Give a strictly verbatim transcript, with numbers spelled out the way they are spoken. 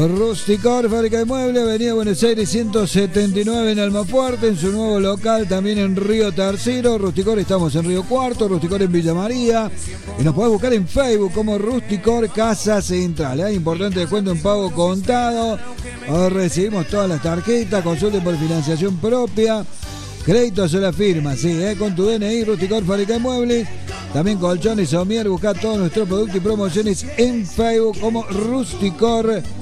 Rusticor, fábrica de muebles, avenida Buenos Aires ciento setenta y nueve en Almafuerte, en su nuevo local también en Río Tercero. Rusticor, estamos en Río Cuarto, Rusticor en Villa María, y nos podés buscar en Facebook como Rusticor Casa Central. Hay ¿eh? importante descuento en pago contado, recibimos todas las tarjetas, consulten por financiación propia, crédito a sola firma, sí, ¿eh? con tu D N I. Rusticor, fábrica de muebles, también colchones, somier, buscá todos nuestros productos y promociones en Facebook como Rusticor